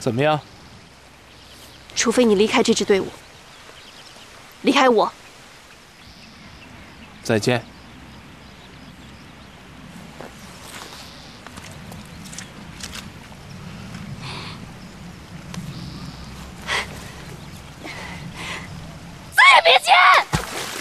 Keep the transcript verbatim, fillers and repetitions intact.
怎么样？ 除非你离开这支队伍，离开我。 再见。